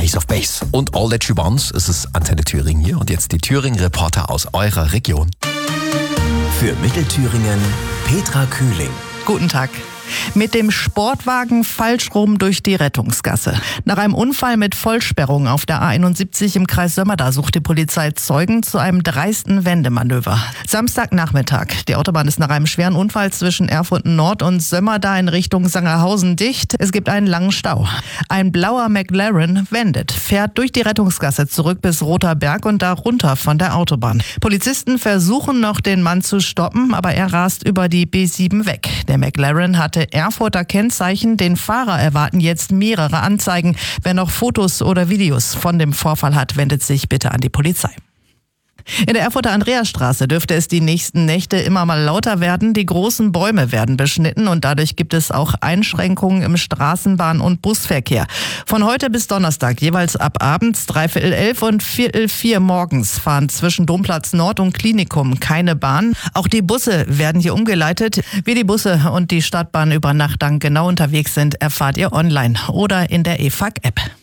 Ace of Base und All That She Wants. Es ist Antenne Thüringen hier und jetzt die Thüringen-Reporter aus eurer Region. Für Mittelthüringen Petra Kühling. Guten Tag. Mit dem Sportwagen falsch rum durch die Rettungsgasse. Nach einem Unfall mit Vollsperrung auf der A71 im Kreis Sömmerda sucht die Polizei Zeugen zu einem dreisten Wendemanöver. Samstagnachmittag. Die Autobahn ist nach einem schweren Unfall zwischen Erfurt Nord und Sömmerda in Richtung Sangerhausen dicht. Es gibt einen langen Stau. Ein blauer McLaren wendet, fährt durch die Rettungsgasse zurück bis Roter Berg und da runter von der Autobahn. Polizisten versuchen noch, den Mann zu stoppen, aber er rast über die B7 weg. Der McLaren hatte Erfurter Kennzeichen. Den Fahrer erwarten jetzt mehrere Anzeigen. Wer noch Fotos oder Videos von dem Vorfall hat, wendet sich bitte an die Polizei. In der Erfurter Andreasstraße dürfte es die nächsten Nächte immer mal lauter werden. Die großen Bäume werden beschnitten und dadurch gibt es auch Einschränkungen im Straßenbahn- und Busverkehr. Von heute bis Donnerstag jeweils ab abends 3:11 und 4:04 morgens fahren zwischen Domplatz Nord und Klinikum keine Bahn. Auch die Busse werden hier umgeleitet. Wie die Busse und die Stadtbahn über Nacht dann genau unterwegs sind, erfahrt ihr online oder in der EFAG-App.